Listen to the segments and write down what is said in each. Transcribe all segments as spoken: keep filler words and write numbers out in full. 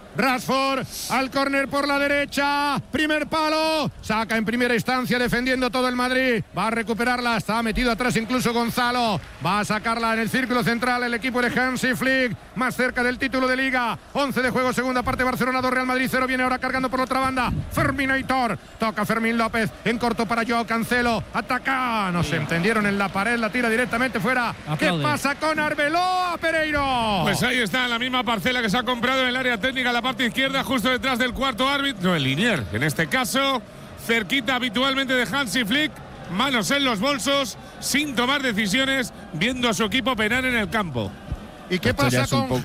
Rashford al córner por la derecha. Primer palo. Saca en primera instancia defendiendo todo el Madrid. Va a recuperarla. Está metido atrás incluso Gonzalo. Va a sacarla en el círculo central el equipo de Hansi Flick. Más cerca del título de Liga. once de juego, segunda parte. Barcelona dos, Real Madrid cero. Viene ahora cargando por la otra banda. Ferminator. Toca Fermín López. En corto para Joao Cancelo. Ataca. No se entendieron en la pared. La tira directamente fuera. Aplaude. ¿Qué pasa con Arbeloa, Pereiro? Pues ahí está, en la misma parcela que se ha comprado en el área técnica, la parte izquierda, justo detrás del cuarto árbitro. No, el Linier, en este caso, cerquita habitualmente de Hansi Flick. Manos en los bolsos, sin tomar decisiones, viendo a su equipo penar en el campo. ¿Y qué pasa con...? Po-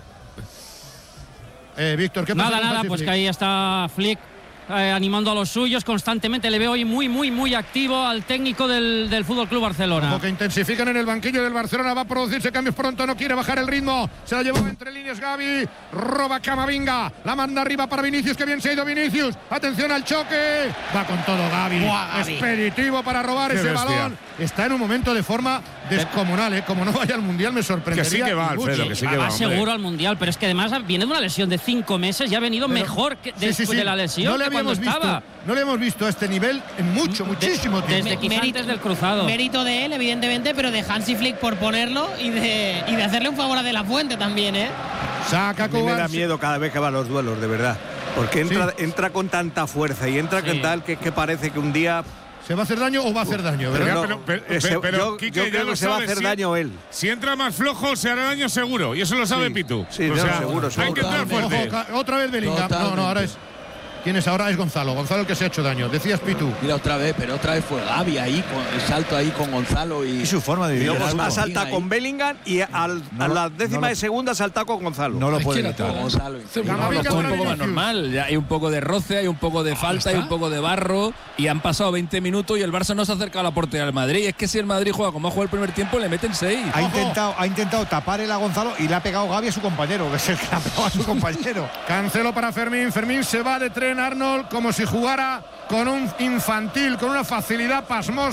eh, Víctor, ¿qué pasa nada, con nada, Hansi pues Flick? que ahí está Flick eh, animando a los suyos constantemente. Le veo hoy muy, muy, muy activo al técnico del, del F C Barcelona. Como que intensifican en el banquillo del Barcelona. Va a producirse cambios pronto, no quiere bajar el ritmo. Se la llevó entre líneas Gavi. Roba Camavinga. La manda arriba para Vinicius. Que bien se ha ido Vinicius. Atención al choque. Va con todo Gavi. Buah, Gavi. Expeditivo para robar Qué ese bestia. balón. Está en un momento de forma descomunal, ¿eh? Como no vaya al Mundial me sorprendería. Que sí que va, Alfredo, que sí que va. Va seguro al Mundial, pero es que además viene de una lesión de cinco meses y ha venido Pero, mejor que sí, después sí, sí. de la lesión no le que cuando habíamos visto, estaba. No le hemos visto a este nivel en mucho, muchísimo de, tiempo. Desde quizá Mérito- antes del cruzado. Mérito de él, evidentemente, pero de Hansi Flick por ponerlo y de, y de hacerle un favor a De La Fuente también, ¿eh? Saca A mí me da Kovacic. miedo cada vez que va a los duelos, de verdad. Porque entra, Sí. entra con tanta fuerza y entra Sí. con tal que, que parece que un día… ¿Se va a hacer daño o va a hacer daño? Pero ¿verdad? no, pero- pero- ese- pero, yo, Quique, yo ya creo lo que se va a sabes, hacer si- daño él. Si entra más flojo, se hará daño seguro. Y eso lo sabe Sí, Pitu. sí, o no, sea, seguro, hay seguro. que entrar fuerte. Ojo, ca- otra vez Bellingham. No, no, ahora es. ¿Quién es ahora? Es Gonzalo. Gonzalo el que se ha hecho daño. Decías Pitu. Mira otra vez, pero otra vez fue Gavi ahí, con el salto ahí con Gonzalo y… Y su forma de Y vivir. luego Gerardo. ha saltado Ahí. con Bellingham y al, No a lo- la décima no lo- de segunda ha saltado con Gonzalo. No lo Es puede que era evitar. todo Gonzalo. Camavinga Esto es un para poco más Vinicius. normal, ya hay un poco de roce, hay un poco de falta, hay un poco de barro y han pasado veinte minutos y el Barça no se ha acercado a la portería del Madrid. Es que si el Madrid juega como ha jugado el primer tiempo, le meten seis. Ha Ojo. intentado, ha intentado tapar el a Gonzalo y le ha pegado Gavi a su compañero, que es el que le ha pegado a su compañero. Cancelo para Fermín. Fermín se va de tren Arnold como si jugara con un infantil, con una facilidad pasmosa.